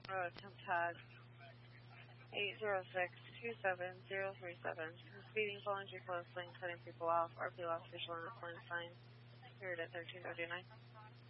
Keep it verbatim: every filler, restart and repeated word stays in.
Uh, temp tag eight zero six two seven zero three seven. Speeding, following too closely, and cutting people off. R P O official on the point sign. Period at thirteen thirty-nine.